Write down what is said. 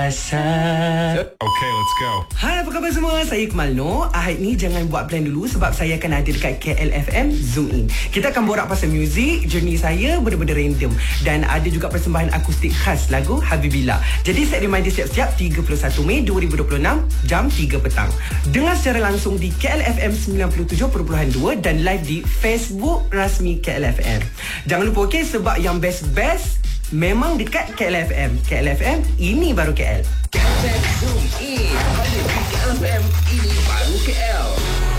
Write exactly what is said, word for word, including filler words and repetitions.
Okay, let's go. Hai, apa khabar semua? Saya Kemal Noor. Ahad ni jangan buat plan dulu sebab saya akan ada dekat K L F M Zoom In. Kita akan borak pasal muzik, journey saya benda-benda random dan ada juga persembahan akustik khas lagu Habibillah. Jadi set reminder siap-siap tiga puluh satu Mei dua ribu dua puluh enam jam tiga petang. Dengar secara langsung di K L F M sembilan puluh tujuh perpuluhan dua dan live di Facebook rasmi K L F M. Jangan lupa okey sebab yang best-best memang dekat K L F M. K L F M, ini baru K L. Zoom In. Hanya di K L F M, ini baru K L.